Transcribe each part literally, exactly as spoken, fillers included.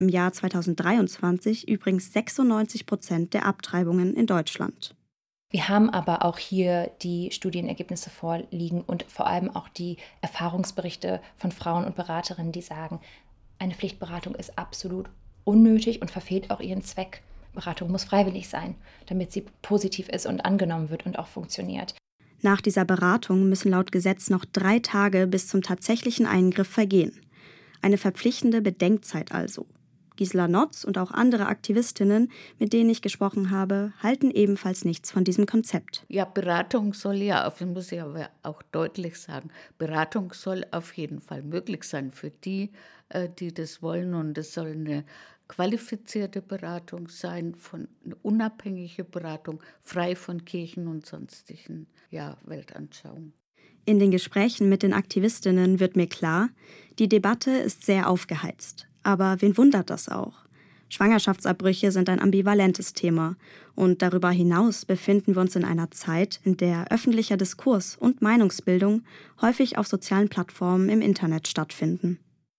Im Jahr zweitausenddreiundzwanzig übrigens sechsundneunzig Prozent der Abtreibungen in Deutschland. Wir haben aber auch hier die Studienergebnisse vorliegen und vor allem auch die Erfahrungsberichte von Frauen und Beraterinnen, die sagen, eine Pflichtberatung ist absolut unnötig und verfehlt auch ihren Zweck. Beratung muss freiwillig sein, damit sie positiv ist und angenommen wird und auch funktioniert. Nach dieser Beratung müssen laut Gesetz noch drei Tage bis zum tatsächlichen Eingriff vergehen. Eine verpflichtende Bedenkzeit also. Gisela Notz und auch andere Aktivistinnen, mit denen ich gesprochen habe, halten ebenfalls nichts von diesem Konzept. Ja, Beratung soll ja, auf den muss ich aber auch deutlich sagen, Beratung soll auf jeden Fall möglich sein für die, die das wollen. Und es soll eine qualifizierte Beratung sein, von, eine unabhängige Beratung, frei von Kirchen und sonstigen ja, Weltanschauungen. In den Gesprächen mit den Aktivistinnen wird mir klar, die Debatte ist sehr aufgeheizt. Aber wen wundert das auch? Schwangerschaftsabbrüche sind ein ambivalentes Thema. Und darüber hinaus befinden wir uns in einer Zeit, in der öffentlicher Diskurs und Meinungsbildung häufig auf sozialen Plattformen im Internet stattfinden.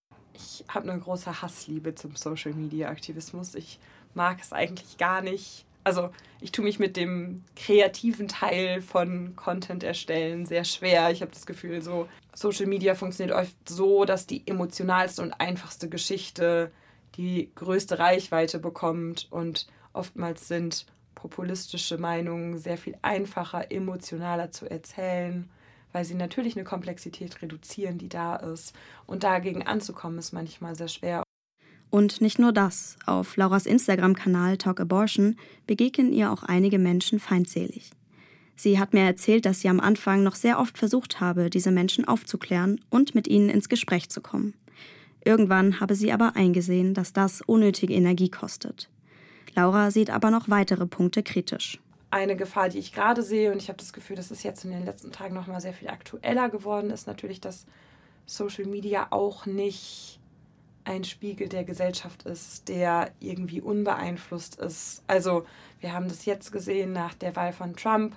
Ich habe eine große Hassliebe zum Social-Media-Aktivismus. Ich mag es eigentlich gar nicht. Also ich tue mich mit dem kreativen Teil von Content erstellen sehr schwer. Ich habe das Gefühl, so Social Media funktioniert oft so, dass die emotionalste und einfachste Geschichte die größte Reichweite bekommt. Und oftmals sind populistische Meinungen sehr viel einfacher, emotionaler zu erzählen, weil sie natürlich eine Komplexität reduzieren, die da ist. Und dagegen anzukommen, ist manchmal sehr schwer. Und nicht nur das. Auf Lauras Instagram-Kanal Talk Abortion begegnen ihr auch einige Menschen feindselig. Sie hat mir erzählt, dass sie am Anfang noch sehr oft versucht habe, diese Menschen aufzuklären und mit ihnen ins Gespräch zu kommen. Irgendwann habe sie aber eingesehen, dass das unnötige Energie kostet. Laura sieht aber noch weitere Punkte kritisch. Eine Gefahr, die ich gerade sehe, und ich habe das Gefühl, dass es jetzt in den letzten Tagen noch mal sehr viel aktueller geworden ist, natürlich, dass Social Media auch nicht ein Spiegel der Gesellschaft ist, der irgendwie unbeeinflusst ist. Also wir haben das jetzt gesehen nach der Wahl von Trump,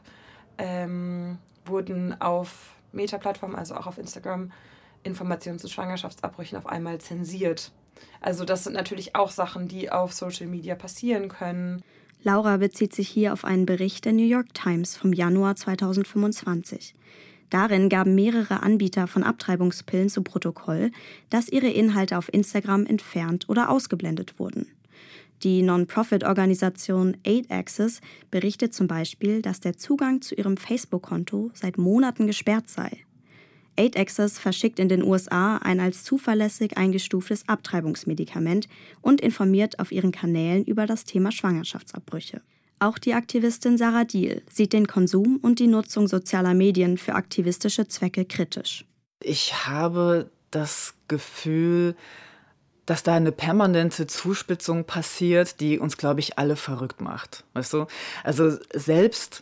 ähm, wurden auf Meta-Plattformen, also auch auf Instagram, Informationen zu Schwangerschaftsabbrüchen auf einmal zensiert. Also das sind natürlich auch Sachen, die auf Social Media passieren können. Laura bezieht sich hier auf einen Bericht der New York Times vom Januar zweitausendfünfundzwanzig. Darin gaben mehrere Anbieter von Abtreibungspillen zu Protokoll, dass ihre Inhalte auf Instagram entfernt oder ausgeblendet wurden. Die Non-Profit-Organisation Aid Access berichtet zum Beispiel, dass der Zugang zu ihrem Facebook-Konto seit Monaten gesperrt sei. Aid Access verschickt in den U S A ein als zuverlässig eingestuftes Abtreibungsmedikament und informiert auf ihren Kanälen über das Thema Schwangerschaftsabbrüche. Auch die Aktivistin Sarah Diehl sieht den Konsum und die Nutzung sozialer Medien für aktivistische Zwecke kritisch. Ich habe das Gefühl, dass da eine permanente Zuspitzung passiert, die uns, glaube ich, alle verrückt macht. Weißt du? Also selbst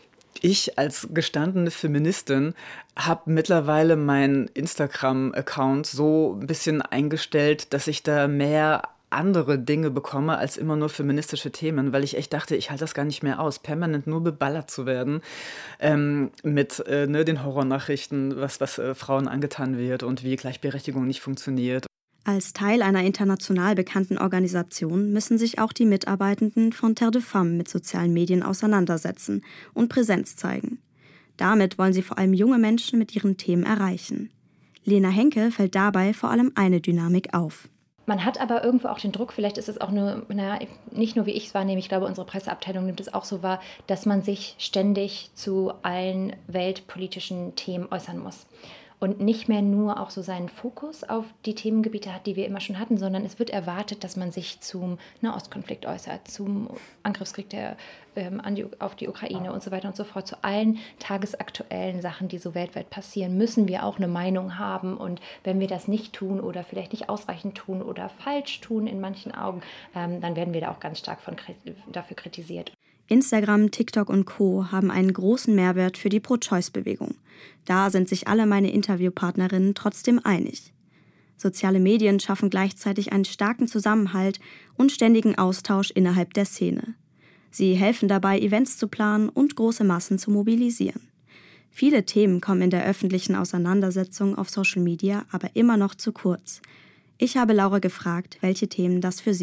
ich als gestandene Feministin habe mittlerweile meinen Instagram-Account so ein bisschen eingestellt, dass ich da mehr andere Dinge bekomme als immer nur feministische Themen, weil ich echt dachte, ich halte das gar nicht mehr aus, permanent nur beballert zu werden ähm, mit äh, ne, den Horrornachrichten, was, was äh, Frauen angetan wird und wie Gleichberechtigung nicht funktioniert. Als Teil einer international bekannten Organisation müssen sich auch die Mitarbeitenden von Terre de Femme mit sozialen Medien auseinandersetzen und Präsenz zeigen. Damit wollen sie vor allem junge Menschen mit ihren Themen erreichen. Lena Henke fällt dabei vor allem eine Dynamik auf. Man hat aber irgendwo auch den Druck, vielleicht ist es auch nur, naja, nicht nur wie ich es wahrnehme, ich glaube, unsere Presseabteilung nimmt es auch so wahr, dass man sich ständig zu allen weltpolitischen Themen äußern muss. Und nicht mehr nur auch so seinen Fokus auf die Themengebiete hat, die wir immer schon hatten, sondern es wird erwartet, dass man sich zum Nahostkonflikt äußert, zum Angriffskrieg der, ähm, an die, auf die Ukraine und so weiter und so fort. Zu allen tagesaktuellen Sachen, die so weltweit passieren, müssen wir auch eine Meinung haben. Und wenn wir das nicht tun oder vielleicht nicht ausreichend tun oder falsch tun in manchen Augen, ähm, dann werden wir da auch ganz stark von, dafür kritisiert. Instagram, TikTok und Co. haben einen großen Mehrwert für die Pro-Choice-Bewegung. Da sind sich alle meine Interviewpartnerinnen trotzdem einig. Soziale Medien schaffen gleichzeitig einen starken Zusammenhalt und ständigen Austausch innerhalb der Szene. Sie helfen dabei, Events zu planen und große Massen zu mobilisieren. Viele Themen kommen in der öffentlichen Auseinandersetzung auf Social Media aber immer noch zu kurz. Ich habe Laura gefragt, welche Themen das für sie